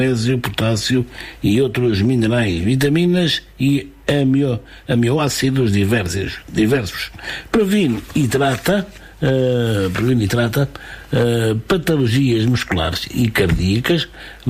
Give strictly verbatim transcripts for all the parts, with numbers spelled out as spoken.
magnésio, potássio e outros minerais, vitaminas e amio, aminoácidos diversos, diversos. Previne e trata, uh, previne e trata uh, patologias musculares e cardíacas,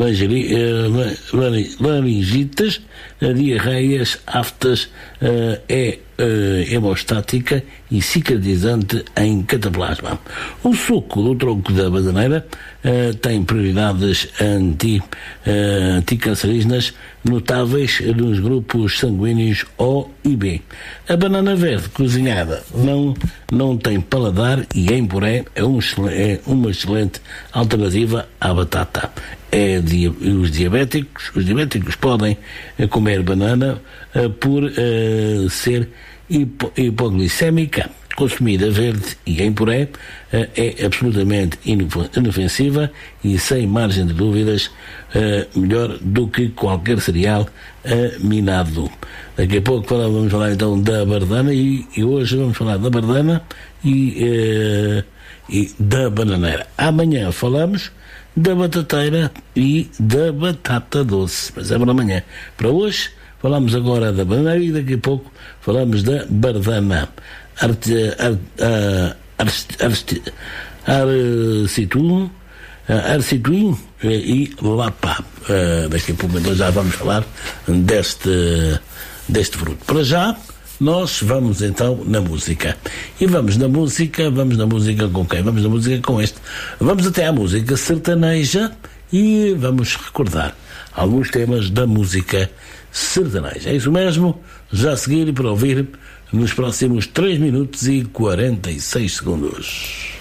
laringites, diarreias, aftas, uh, é uh, hemostática e cicatrizante em cataplasma. O suco do tronco da bananeira uh, tem propriedades anti, uh, anticancerígenas notáveis nos grupos sanguíneos O e B. A banana verde cozinhada não, não tem paladar e em puré é, um, é uma excelente alternativa à batata. É, os diabéticos, os diabéticos podem comer banana uh, por uh, ser hipo, hipoglicémica. Consumida verde e em puré, uh, é absolutamente inofensiva e sem margem de dúvidas uh, melhor do que qualquer cereal aminado. Daqui a pouco vamos falar então da bardana e, e hoje vamos falar da bardana e, uh, e da bananeira. Amanhã falamos da batateira e da batata doce, mas é para amanhã. Para hoje falamos agora da bananeira e daqui a pouco falamos da bardana. Arte, arte, arte, arcituin, arcituin e lapa. Daqui a pouco então já vamos falar deste, deste fruto. Para já nós vamos então na música. E vamos na música, vamos na música com quem? Vamos na música com este. Vamos até à música sertaneja e vamos recordar alguns temas da música sertaneja. É isso mesmo, já a seguir para ouvir nos próximos três minutos e quarenta e seis segundos.